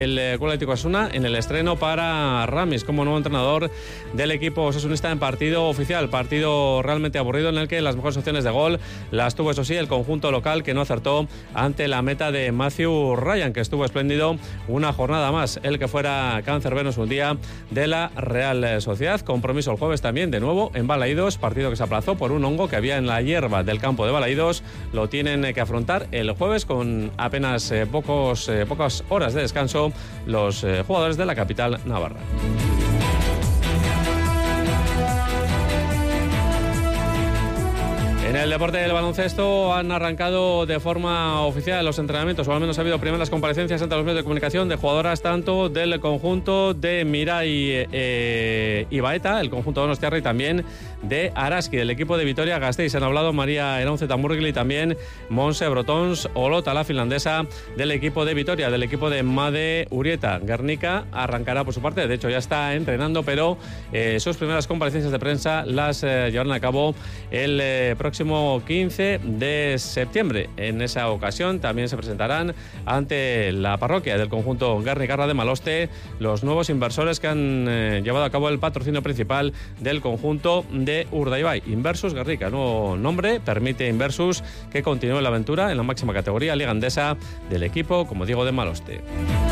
El Club Atlético Osasuna en el estreno para Ramis como nuevo entrenador del equipo osasunista en partido oficial, partido realmente aburrido en el que las mejores opciones de gol las tuvo, eso sí, el conjunto local, que no acertó ante la meta de Matthew Ryan, que estuvo espléndido una jornada más, el que fuera cancerberos un día de la Real Sociedad. Compromiso el jueves también de nuevo en Balaídos, partido que se aplazó por un hongo que había en la hierba del campo de Balaídos. Lo tienen que afrontar el jueves con apenas pocas horas de descanso los jugadores de la capital navarra. En el deporte del baloncesto han arrancado de forma oficial los entrenamientos, o al menos ha habido primeras comparecencias ante los medios de comunicación de jugadoras tanto del conjunto de Mirai y Baeta, el conjunto de Donostiarra, y también de Araski, del equipo de Vitoria-Gasteiz. Han hablado María Eraunce Tamburgil y también Monse Brotons Olota, la finlandesa, del equipo de Vitoria, del equipo de Made Urieta. Guernica arrancará por su parte, de hecho ya está entrenando, pero sus primeras comparecencias de prensa las llevarán a cabo el próximo 15 de septiembre. En esa ocasión también se presentarán ante la parroquia del conjunto Guernicarra de Maloste los nuevos inversores que han llevado a cabo el patrocinio principal del conjunto de Urdaibai. Inversus Guernica, nuevo nombre, permite Inversus que continúe la aventura en la máxima categoría liga andesa del equipo, como digo, de Maloste.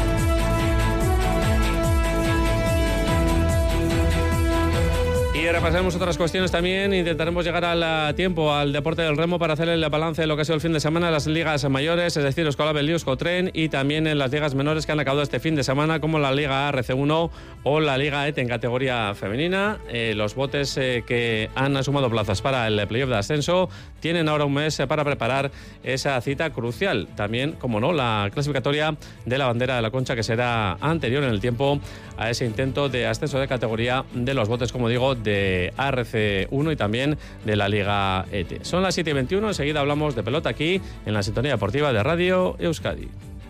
Y repasaremos otras cuestiones también. Intentaremos llegar al tiempo al deporte del remo para hacer el balance de lo que ha sido el fin de semana en las ligas mayores, es decir, Euskalabel y Euskotren, y también en las ligas menores que han acabado este fin de semana, como la Liga RC1 o la Liga ETE en categoría femenina. Los botes que han sumado plazas para el playoff de ascenso tienen ahora un mes para preparar esa cita crucial. También, como no, la clasificatoria de la bandera de la Concha, que será anterior en el tiempo a ese intento de ascenso de categoría de los botes, como digo, de ARC1 y también de la Liga ETE. Son las 7:21, enseguida hablamos de pelota aquí en la sintonía deportiva de Radio Euskadi.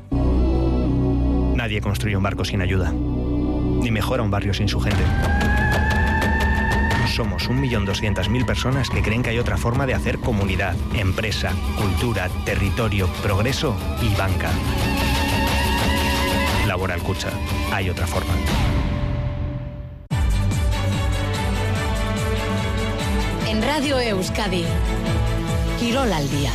Nadie construye un barco sin ayuda, ni mejora un barrio sin su gente. Somos 1.200.000 personas que creen que hay otra forma de hacer comunidad, empresa, cultura, territorio, progreso y banca. Laboral Kutxa. Hay otra forma. En Radio Euskadi, Quirol al día.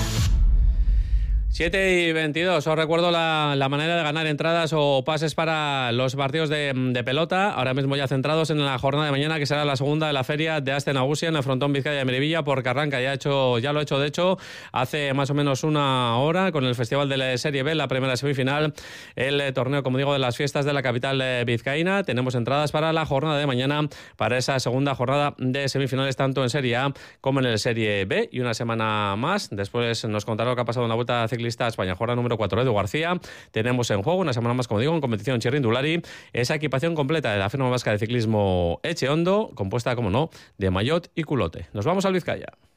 7:22, os recuerdo la manera de ganar entradas o pases para los partidos de pelota, ahora mismo ya centrados en la jornada de mañana, que será la segunda de la feria de Aste Nagusia en el frontón Vizcaya de Miribilla, porque arranca, ya lo ha hecho de hecho hace más o menos una hora, con el Festival de la Serie B, la primera semifinal, el torneo, como digo, de las fiestas de la capital vizcaína. Tenemos entradas para la jornada de mañana, para esa segunda jornada de semifinales, tanto en Serie A como en el Serie B, y una semana más. Después nos contará lo que ha pasado en la Vuelta Ciclista España, jornada número 4, Edu García. Tenemos en juego una semana más, como digo, en competición Txirrindulari, esa equipación completa de la firma vasca de ciclismo Etxeondo, compuesta, como no, de maillot y culote. Nos vamos al Vizcaya.